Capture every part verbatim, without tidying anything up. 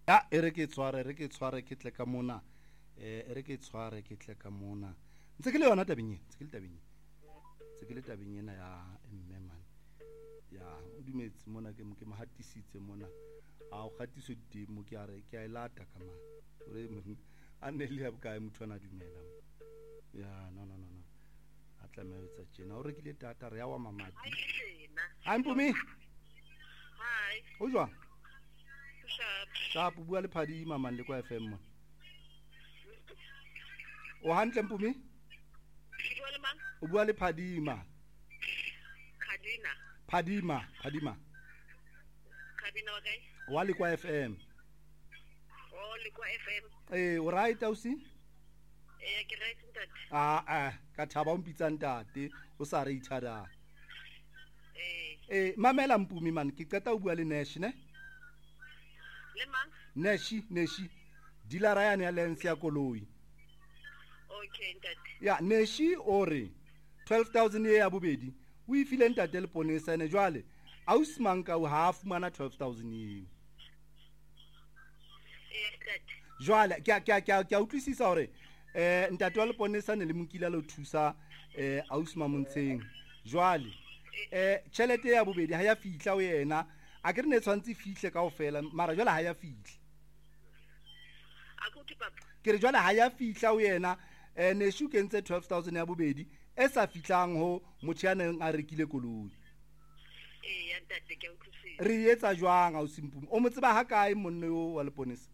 ya e re ke tshware re ke tshware ke tle ka mona eh e re ke tshware ke tle ka mona ntse ke le yona tabeng e ntse ke le tabeng e ntse ke le tabeng ena ya mme man ya o dumetse mona ke ke mahatisitse mona a o gatiso dimo ke a re ke a ilata ka mana re a ne le ya bokae motho ana dumela ya no no no no a tlameetsa tjena o rekile tata re ya wa mamati ha mpumi Hi. o jwa Sharp. sharp bua le phadi mama le kwa F M mo o hantle mpumi Bua le mang? o bua le phadima Kadina. phadima phadima Kadina wa kae? wa le kwa F M Oh, le kwa F M. eh o right ausi Eh, ke right ntate. ah ah ka thaba o mpitsang tate o sa re ithada Eh, eh mamela mpumi man ke qeta o bua le Nash ne le mang? Nashi Nashi dealer ya ne ya lens ya koloi Okay ntate. ya Nashi ore twelve thousand ye ya bobedi o ifile ntate le ponesa ene jwale ausmang ka o ha fumana twelve thousand eo Eh, ntate. jwale ke ke ke ke utlwisisa hore eh ntate wa le ponesa ne le mokila le thusa eh ausma montsheng jwale eh chelete ya bobedi ha ya fihla o yena a ke re ne tshwantse fihle kaofela mara jwale ha ya fihla Akuthi papa. ke re jwale ha ya fihla o yena eh ne shu kentse twelve thousand ya bobedi e sa fihlang ho motjhaneng a rekile koloi Eh, ya ntate ke utlwisisa. re etsa jwang a o simpumi o mo tseba ha kae monne o wa leponesa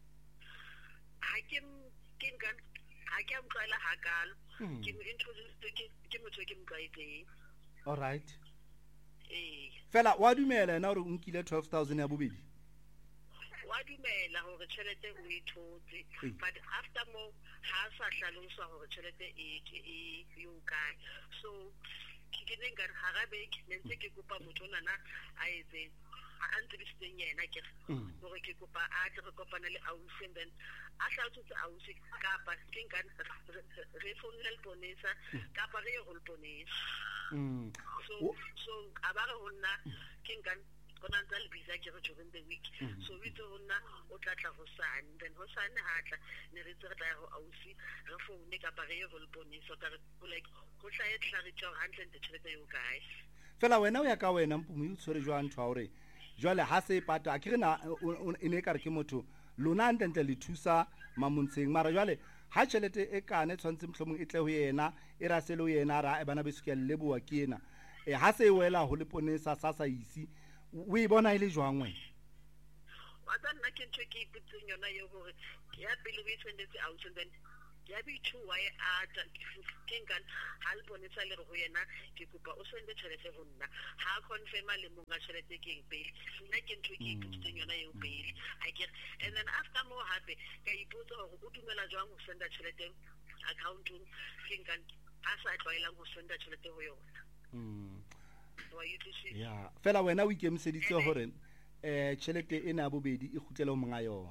Ha ke ke nka ha ke amqala hakalo. Hmm. Ke mo introduce ke ke motho ke mqaitseng. all right Eh, fela wa dumela yena hore o nkile twelve thousand ya bobedi wa dumela hore tjhelete o e thotse, Eh. but after mo ha sa hlalosa hore tjhelete e e yo kae. So ke ne nka ha ga be ke ntse ke kopa motho nana a etse a ntsebisitseng yena ke Mm. hore ke kopa a tle re kopane le ausi and then a hlatsotse ausi kapa ke nka re founela le ponesa kapa re ye ho le ponesa. mm So O- so a ba re ho nna ke nka kona ntse le bisa ke re during the week. So we tlo nna o tla tla hosane, then hosane ha tla ne re tse re tla go ausi re foune kapa re ye ho le ponesa ka re like go tla e tla re tswa hantle ntse tšhelete yo kae. fela wena o ya ka wena mpumi o tshwere jwang ntho ya hore jwale ha se pata a ke re na o- o- e ne e ka re ke motho lona ntentle le thusa mamontsheng mara jwale ha tjhelete e kane tshwantse mohlomong e tle ho yena e rasele ho yena ra e bana be se ke leboa ke ena e ha se e wela ho le ponesa sa sa isi o e bona ile jwang wena Wa tsa nna ke ntho e ke iputseng yona yo hore ya pele o e tshwanetse ausi, then ya bithu wa e ata ke nka ha le ponesa le re ho yena ke kopa o sende tjhelete ho nna ha confirma le monga tjhelete ke eng pele nna ke ntho e ke iputseng yona eo pele I get. And then after mo hape ka ipotsa hore o dumela jwang ho senda tjhelete accountong ke nka a sa tlwaelang ho senda tjhelete ho yona mm wa utlwisisa. ya fela wena o ikemiseditse hore eh tjhelete ena ya bobedi e kgutlele ho monga yona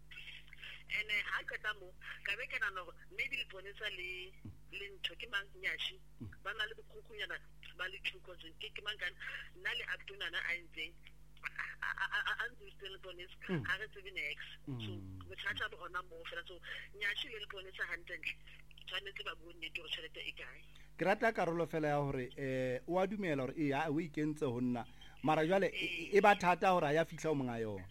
ene ha qeta mo ka be ke nana hore maybe le ponesa le le ntho ke mang Nyashi ba na le bokhukunyana ba le two cousin ke ke mang kana nna le Abdunana a ntseng a ntse le ponesa ha re tsebe next. So bothata bo hona mo fela, so Nyashi le le ponesa hantle tshwanetse ba bone nnete hore tjhelete e kae. ke rata karolo fela ya hore eh o a dumela hore e ya o ikentse ho nna mara jwale e e ba thata hore ha ya fihla ho monga yona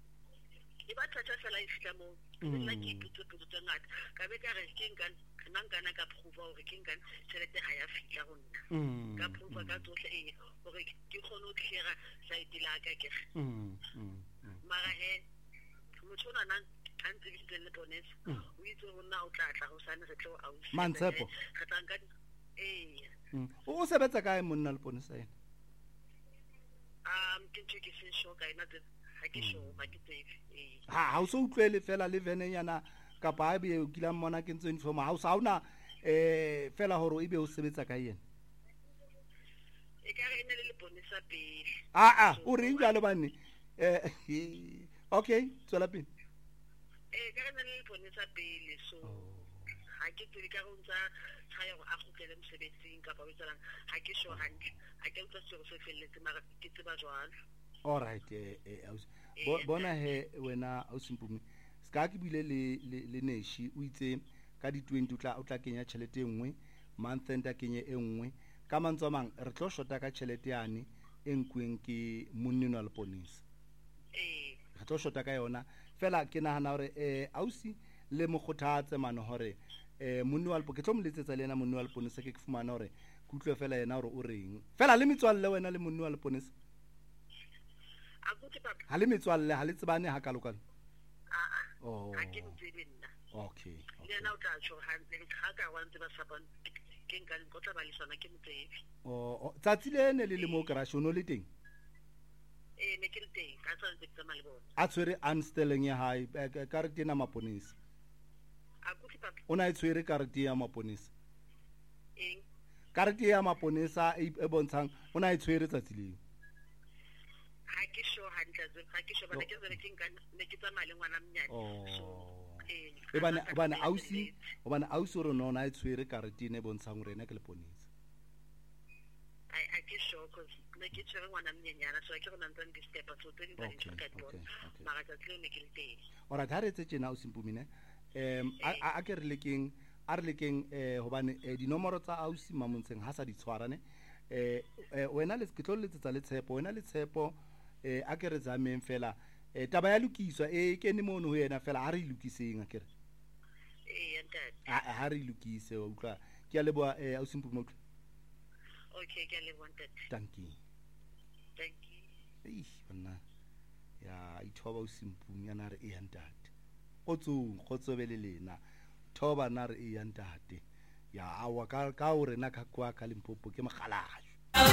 E ba thata fela e fihla mo nna ke iputse potso tse ngata ka be ka re ke nka nna nkana ka prova hore ke nka tjhelete ha ya fihla ho nna mm ka prova ka tsohle e hore ke kgone ho cleara side la ka ke mm mm mara he motho ona nang a ntsebisitse le ponesa o itse ho nna o tla tla ho sane re tlo ausi Mantshepo. re tla nka eh mm o sebetsa kae monna le ponesa ena um ke ntho ke se sure ka ena tse ha ke sure ha ke tsebe eh ha ha o so utlwele fela le venenyana kapa ha be o kila mmona ke ntse uniform ha o sa una eh fela hore e be o sebetsa ka yena e ka re ene le le ponesa pele a a o reng jalo bane eh okay tswela pele eh ka re ene le ponesa pele, so ha ke tsebe ka go ntsa tshaya go a khutlele mosebetsing kapa o tsalang ha ke sure hantle ha ke utlwa se go se felletse mara ke tseba jwalo. all right eh eh ausi Bo- bona he wena ausi Mpumi ska ke bile le le le neshi o itse ka di twenty o tla o tla kenya tšhelete e nngwe month end a kenye e nngwe ka mantswe a mang re tlo shota ka tšhelete yane e nkweng ke monnino wa leponisa eh re tlo shota ka yona fela ke nagana gore eh ausi le mogothatse mane gore eh monni wa lepo ke tlo mo letsetsa le ena monni wa leponisa ke ke fumana gore ke utlwe fela yena gore o reng fela le metswalle wena le monni wa leponisa akuthi papa ha le metswalle ha le tsebane ha kalokalo a a oh ha ke mtsebe nna okay le yena o tla tsho hantle ga ka wa ntse ba sapana ke nka go tla ba le sona ke mtsebe oh tsatsi le ne le le mo garage o no le teng eh ne ke le teng ka tsana tse tsa mali bona a tshwere unstelling ya hae karete na maponisa akuthi papa o na e tshwere karete ya maponisa eng karete ya maponisa e e bontshang o na e tshwere tsatsi leo ha ke sho hantle ze ha ke sho bana ke zere ke nka ne ke tsa mali ngwana mnyane so eh e bana bana ausi o bana ausi re no na e tshwere karete ne bontshang rena ke leponisa ai a ke sho cause ne ke tshwere ngwana mnyenyana so ke go nantsa ndi step so tse di ba di ka bona mara tsa tlile ne ke le teng ora ga re tse tsena ausi Mpumi em a a ke re lekeng a re lekeng eh hobane dinomoro tsa ausi mamontseng ha sa di tshwarane eh wena le ke tlo letsetsa le tshepo wena le tshepo eh a ke re zameng fela eh taba ya lokiswa e kene mono ho yena fela ha re lokiseng a ke re eh ntate a ha re lokise o utlwa ke a leboa eh ausi Mpumi okay ke a leboa ntate thank you thank you ei bona ya ithoba ausi Mpumi yana re e ya ntate otsong khotsobele lena thoba na re e ya ntate ya awa ka ka o rena ka kwa ka Limpopo ke mogalajo